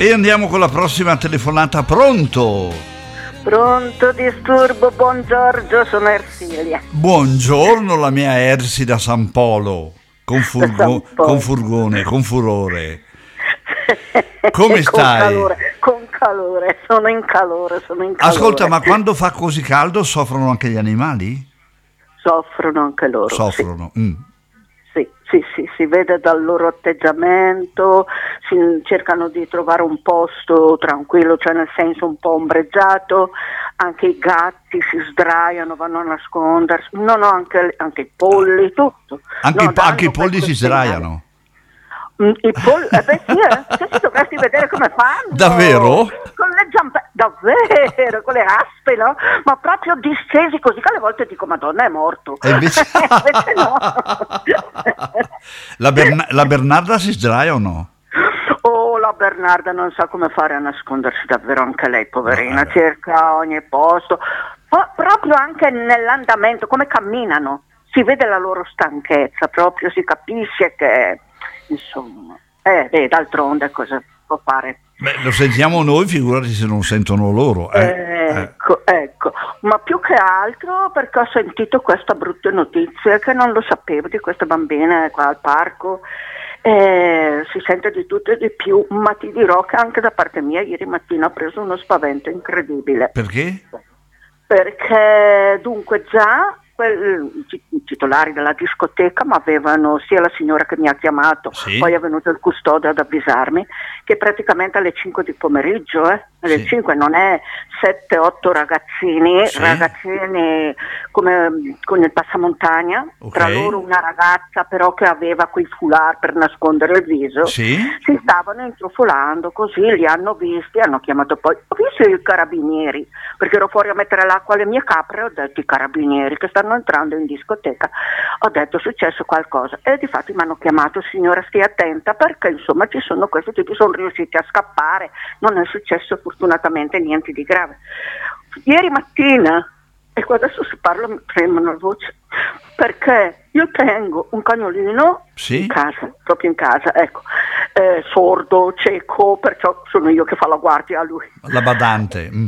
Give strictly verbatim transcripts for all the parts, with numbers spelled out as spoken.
E andiamo con la prossima telefonata. Pronto? Pronto, disturbo, buongiorno, sono Ersilia. Buongiorno, la mia Ersi da San Polo, con, furgo- con furgone, con furore. Come con stai? Calore, con calore, sono in calore, sono in calore. Ascolta, ma quando fa così caldo soffrono anche gli animali? Soffrono anche loro. Soffrono. Sì. Mm. Sì, sì, sì, si vede dal loro atteggiamento, si cercano di trovare un posto tranquillo, cioè nel senso un po' ombreggiato, anche i gatti si sdraiano, vanno a nascondersi, no, no, anche, anche i polli, tutto. Anche, no, i, anche i polli si sdraiano? I polli, eh beh sì, eh, se ci dovresti vedere come fanno. Davvero? Con le zampe, davvero, con le aspe, no? Ma proprio distesi così che alle volte dico, Madonna, è morto. E invece... invece no. la, Berna- la Bernarda si sdraia o no? Oh, la Bernarda non sa come fare a nascondersi davvero anche lei, poverina, No, eh. cerca ogni posto, ma proprio anche nell'andamento, come camminano, si vede la loro stanchezza, proprio si capisce che, insomma, eh, beh, d'altronde cosa può fare? Beh, lo sentiamo noi, figurati se non sentono loro. Eh. Ecco, eh. ecco, ma più che altro perché ho sentito questa brutta notizia che non lo sapevo di queste bambine qua al parco. Eh, si sente di tutto e di più, ma ti dirò che anche da parte mia ieri mattina ho preso uno spavento incredibile. Perché? Perché dunque già quel, i titolari della discoteca mi avevano, sia la signora che mi ha chiamato, sì. Poi è venuto il custode ad avvisarmi che praticamente alle cinque di pomeriggio, eh, alle sì. cinque non è sette otto ragazzini, sì. ragazzini come con il passamontagna, okay. Tra loro una ragazza però che aveva quei foulard per nascondere il viso, sì. si stavano intrufolando così, li hanno visti, hanno chiamato poi, ho visto i carabinieri, perché ero fuori a mettere l'acqua alle mie capre, ho detto i carabinieri che stanno entrando in discoteca, ho detto è successo qualcosa e difatti mi hanno chiamato, signora stia attenta perché insomma ci sono questi tipi, sono riusciti a scappare, non è successo fortunatamente niente di grave. Ieri mattina, e qua adesso si parla mi tremano la voce, perché io tengo un cagnolino sì? in casa, proprio in casa, ecco, eh, sordo, cieco, perciò sono io che fa la guardia a lui. La badante. Mm.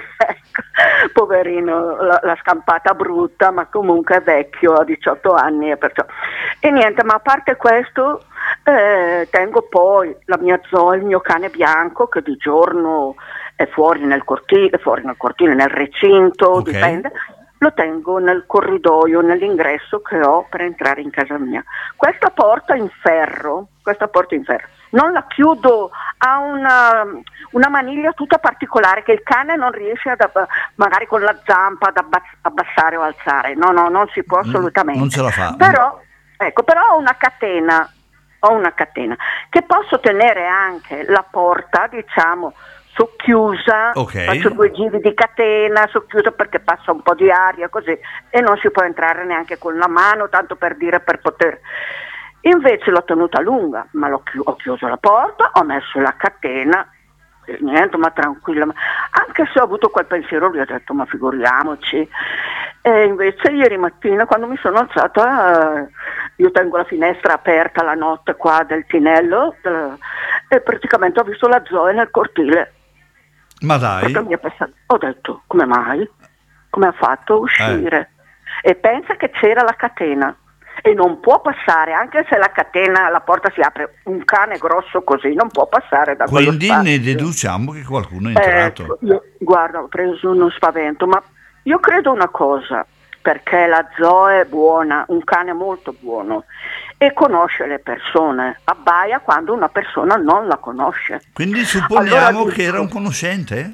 Poverino, la, la scampata brutta, ma comunque è vecchio, ha diciotto anni e perciò. E niente, ma a parte questo, eh, tengo poi la mia Zoe, il mio cane bianco, che di giorno è fuori nel cortile, fuori nel cortile, nel recinto, okay. Dipende. Lo tengo nel corridoio, nell'ingresso che ho per entrare in casa mia. Questa porta in ferro, questa porta in ferro, non la chiudo, ha una, una maniglia tutta particolare che il cane non riesce ad, magari con la zampa ad abbassare o alzare. No, no, non si può assolutamente. Non ce la fa. Però, ecco, però ho una catena, ho una catena che posso tenere anche la porta, diciamo, socchiusa, okay. Faccio due giri di catena, socchiusa perché passa un po' di aria così e non si può entrare neanche con la mano, tanto per dire, per poter. Invece l'ho tenuta lunga, ma l'ho chi- ho chiuso la porta, ho messo la catena, e niente, ma tranquilla, ma anche se ho avuto quel pensiero lì ho detto ma figuriamoci. E invece ieri mattina quando mi sono alzata, eh, io tengo la finestra aperta la notte qua del tinello del, e praticamente ho visto la Zoe nel cortile. Ma dai. Mi pensato, ho detto come mai? Come ha fatto a uscire? Eh. E pensa che c'era la catena e non può passare, anche se la catena, la porta si apre, un cane grosso così non può passare da quello Quindi spazio. ne deduciamo che qualcuno è entrato. Ecco, io, guarda, ho preso uno spavento, ma io credo una cosa, perché la Zoe è buona, un cane molto buono e conosce le persone, abbaia quando una persona non la conosce. Quindi supponiamo allora, che era un conoscente?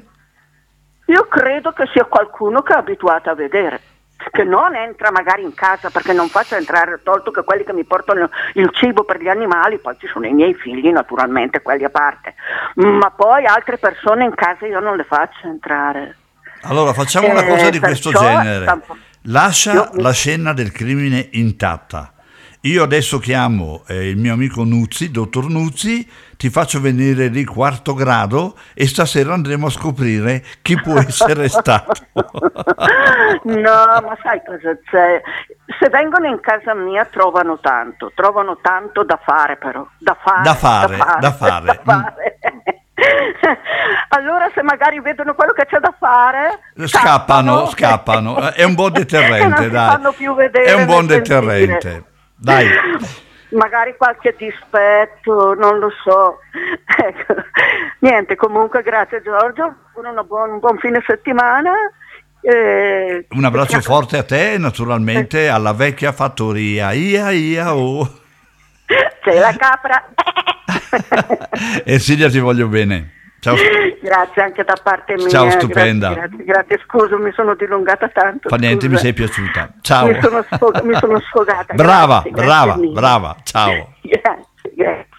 Io credo che sia qualcuno che è abituato a vedere, che non entra magari in casa perché non faccio entrare, tolto che quelli che mi portano il cibo per gli animali, poi ci sono i miei figli naturalmente, quelli a parte, ma poi altre persone in casa io non le faccio entrare. Allora facciamo eh, una cosa di questo genere, lascia io... la scena del crimine intatta. Io adesso chiamo eh, il mio amico Nuzzi, dottor Nuzzi, ti faccio venire lì quarto grado e stasera andremo a scoprire chi può essere stato. No, ma sai cosa c'è? Se vengono in casa mia trovano tanto, trovano tanto da fare però, da fare. Da fare, da fare. da fare. Da fare. Allora se magari vedono quello che c'è da fare scappano, scappano, scappano. È un buon deterrente, dai. Fanno più vedere, è un buon deterrente, dai. Magari qualche dispetto, non lo so. Ecco. Niente, comunque grazie Giorgio, un buon, un buon fine settimana. Eh, un abbraccio forte a te e naturalmente alla vecchia fattoria. Ia ia oh. C'è la capra. E Silvia, ti voglio bene. Ciao. Grazie anche da parte mia. Ciao stupenda. Grazie, grazie, grazie. Scusa, mi sono dilungata tanto. Fa niente, scusa. Mi sei piaciuta. Ciao. Mi sono, sfog- mi sono sfogata. Brava, grazie, brava, grazie brava. Ciao. Grazie, grazie.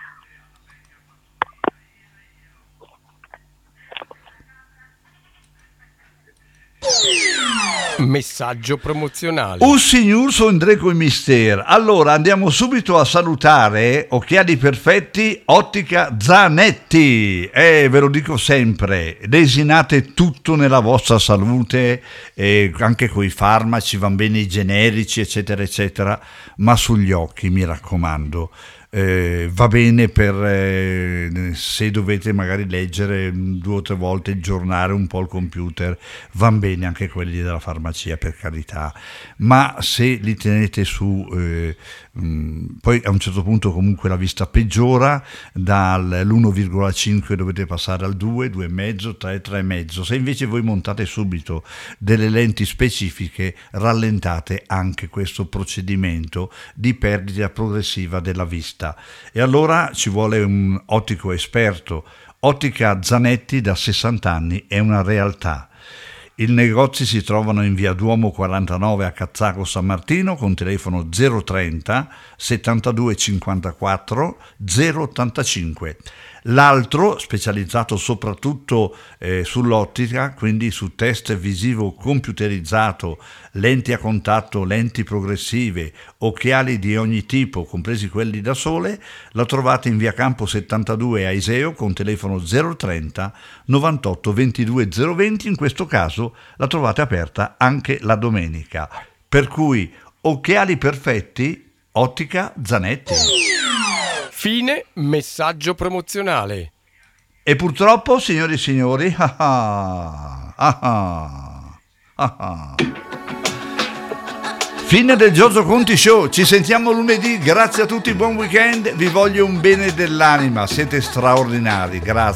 Messaggio promozionale. Un signor su Andreco e Mister. Allora andiamo subito a salutare Occhiali Perfetti Ottica Zanetti. Eh, ve lo dico sempre, lesinate tutto nella vostra salute, eh, anche con i farmaci, van bene i generici, eccetera, eccetera, ma sugli occhi, mi raccomando. Eh, va bene per eh, se dovete magari leggere due o tre volte il giornale, un po' il computer, van bene anche quelli della farmacia, per carità, ma se li tenete su eh, mh, poi a un certo punto comunque la vista peggiora, dall'uno virgola cinque dovete passare al due, due virgola cinque, tre, tre virgola cinque. Se invece voi montate subito delle lenti specifiche, rallentate anche questo procedimento di perdita progressiva della vista. E allora ci vuole un ottico esperto. Ottica Zanetti da sessanta anni è una realtà. I negozi si trovano in via Duomo quarantanove a Cazzago San Martino con telefono zero trenta settantadue cinquantaquattro zero ottantacinque. L'altro, specializzato soprattutto eh, sull'ottica, quindi su test visivo computerizzato, lenti a contatto, lenti progressive, occhiali di ogni tipo, compresi quelli da sole, la trovate in via Campo settantadue a Iseo con telefono zero trenta novantotto ventidue zero venti. In questo caso la trovate aperta anche la domenica. Per cui Occhiali Perfetti, Ottica Zanetti. Fine messaggio promozionale. E purtroppo, signori e signori, ah ah, ah ah, ah. Fine del Giorgio Conti Show. Ci sentiamo lunedì. Grazie a tutti, buon weekend. Vi voglio un bene dell'anima. Siete straordinari. Grazie.